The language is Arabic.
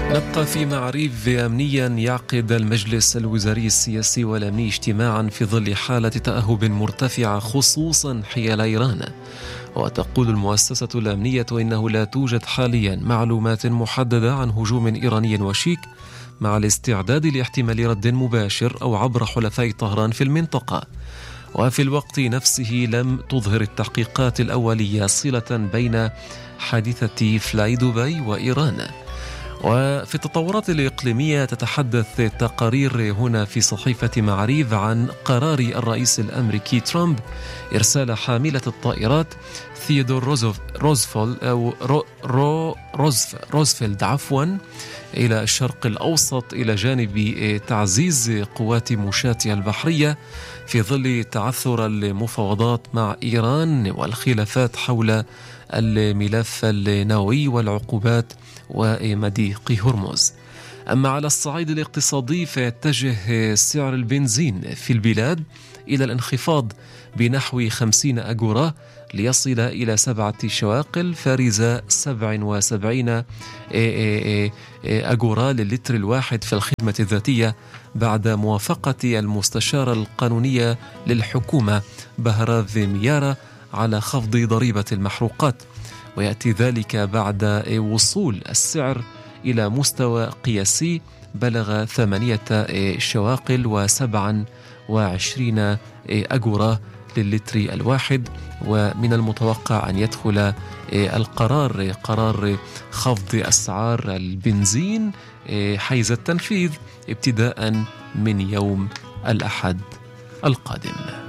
نبقى في معريف أمنيا. يعقد المجلس الوزاري السياسي والأمني اجتماعا في ظل حالة تأهب مرتفعة خصوصا حيال إيران. وتقول المؤسسة الأمنية إنه لا توجد حاليا معلومات محددة عن هجوم إيراني وشيك، مع الاستعداد لاحتمال رد مباشر أو عبر حلفاء طهران في المنطقة. وفي الوقت نفسه لم تظهر التحقيقات الأولية صلة بين حادثة فلاي دبي وإيران. وفي التطورات الإقليمية تتحدث تقارير هنا في صحيفة معريف عن قرار الرئيس الأمريكي ترامب إرسال حاملة الطائرات ثيودور روزفلد إلى الشرق الأوسط إلى جانب تعزيز قوات مشاة البحرية في ظل تعثر المفاوضات مع إيران والخلافات حول الملف النووي والعقوبات ومضيق هرمز. أما على الصعيد الاقتصادي فيتجه سعر البنزين في البلاد إلى الانخفاض بنحو 50 أجورة ليصل إلى 7 شواقل فارزة 77 أجورة للتر الواحد في الخدمة الذاتية، بعد موافقة المستشارة القانونية للحكومة بهراذ ميارا على خفض ضريبة المحروقات. ويأتي ذلك بعد وصول السعر إلى مستوى قياسي بلغ 8 شواقل و27 أجورة للتر الواحد. ومن المتوقع أن يدخل قرار خفض أسعار البنزين حيز التنفيذ ابتداء من يوم الأحد القادم.